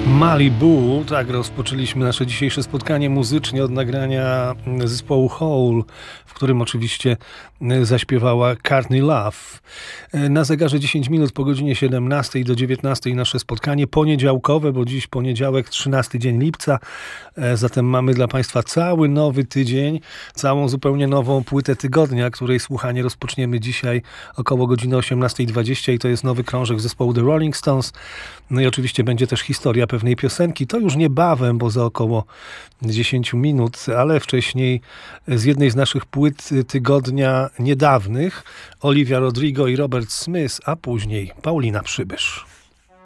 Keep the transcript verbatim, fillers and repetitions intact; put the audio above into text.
Malibu, tak rozpoczęliśmy nasze dzisiejsze spotkanie muzycznie od nagrania zespołu Hole, w którym oczywiście zaśpiewała Courtney Love. Na zegarze dziesięć minut po godzinie siedemnastej do dziewiętnastej nasze spotkanie poniedziałkowe, bo dziś poniedziałek, trzynasty dzień lipca, zatem mamy dla Państwa cały nowy tydzień, całą zupełnie nową płytę tygodnia, której słuchanie rozpoczniemy dzisiaj około godziny osiemnastej dwadzieścia i to jest nowy krążek zespołu The Rolling Stones. No i oczywiście będzie też historia pewnej piosenki. To już niebawem, bo za około dziesięć minut, ale wcześniej z jednej z naszych płyt tygodnia niedawnych Olivia Rodrigo i Robert Smith, a później Paulina Przybysz.